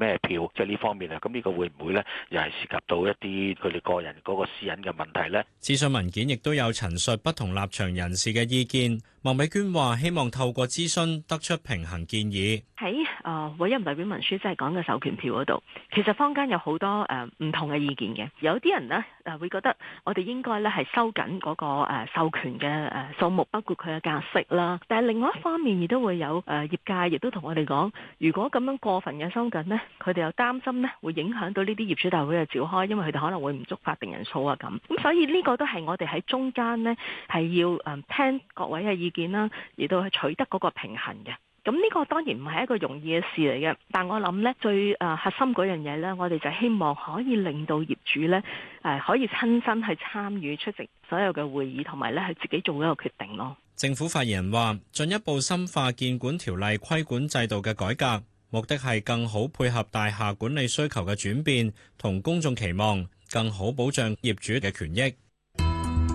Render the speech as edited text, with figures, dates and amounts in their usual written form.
咩票，即係呢方面啊，咁呢個會唔會咧又係涉及到一啲佢哋個人嗰個私隱嘅問題咧？ 諮詢文件亦都有陳述不同立場人士嘅意見。麥美娟話：希望透過諮詢得出平衡建議。 喺委任代表文書即係講嘅授權票嗰度，其實坊間有好多唔同嘅意見嘅。有啲人呢會覺得我哋應該咧係收緊嗰個授權嘅數目，包括佢嘅格式啦。但係另外一方面亦都會有業界亦都同我哋講，如果咁樣過分嘅收緊呢，佢哋又擔心呢會影響到呢啲業主大會嘅召開，因為佢哋可能會唔足法定人數啊咁。咁所以呢個都係我哋喺中間呢係要聽各位嘅意見啦，而到去取得嗰個平衡嘅。咁呢個當然唔係一個容易嘅事嚟嘅，但我諗呢最核心嗰樣嘢呢，我哋就希望可以令到業主呢可以親身去參與出席所有嘅會議，同埋呢係自己做一個決定咯。 政府發言人話：進一步深化建管條例規管制度嘅改革，目的係更好配合大廈管理需求嘅轉變同公眾期望，更好保障業主嘅權益。